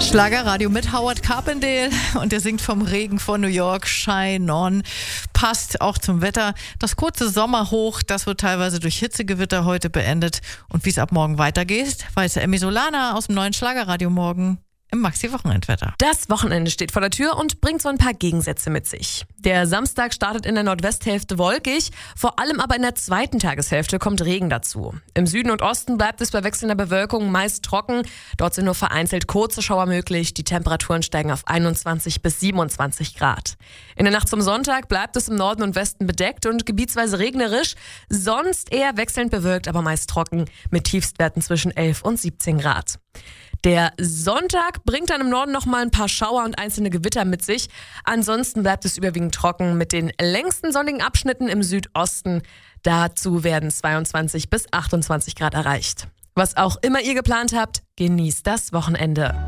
Schlagerradio mit Howard Carpendale und der singt vom Regen von New York, Shine On. Passt auch zum Wetter. Das kurze Sommerhoch, das wird teilweise durch Hitzegewitter heute beendet. Und wie es ab morgen weitergeht, weiß Emmy Solana aus dem neuen Schlagerradio morgen im Maxi-Wochenendwetter. Das Wochenende steht vor der Tür und bringt so ein paar Gegensätze mit sich. Der Samstag startet in der Nordwesthälfte wolkig, vor allem aber in der zweiten Tageshälfte kommt Regen dazu. Im Süden und Osten bleibt es bei wechselnder Bewölkung meist trocken. Dort sind nur vereinzelt kurze Schauer möglich. Die Temperaturen steigen auf 21 bis 27 Grad. In der Nacht zum Sonntag bleibt es im Norden und Westen bedeckt und gebietsweise regnerisch. Sonst eher wechselnd bewölkt, aber meist trocken mit Tiefstwerten zwischen 11 und 17 Grad. Der Sonntag bringt dann im Norden noch mal ein paar Schauer und einzelne Gewitter mit sich. Ansonsten bleibt es überwiegend trocken mit den längsten sonnigen Abschnitten im Südosten. Dazu werden 22 bis 28 Grad erreicht. Was auch immer ihr geplant habt, genießt das Wochenende.